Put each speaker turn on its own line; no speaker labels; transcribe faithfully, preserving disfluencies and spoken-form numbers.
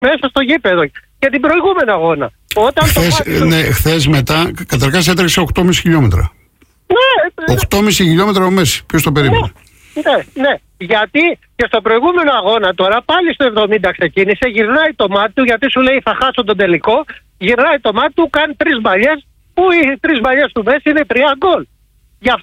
μέσα στο γήπεδο. Και την προηγούμενη αγώνα. Όταν
χθες,
το μάτι...
ναι, χθες μετά, καταρχάς έτρεξε οκτώ κόμμα πέντε χιλιόμετρα.
Ναι,
οκτώ κόμμα πέντε χιλιόμετρα ο Μέση. Ποιος το περίμενε?
Ναι, ναι, ναι. Γιατί και στο προηγούμενο αγώνα τώρα πάλι στο εβδομήντα ξεκίνησε, γυρνάει το μάτι του, γιατί σου λέει θα χάσω τον τελικό. Γυρνάει το μάτι του, κάνει τρεις μπαλιές, που οι τρεις μπαλιές του Μέση είναι τρία γκολ.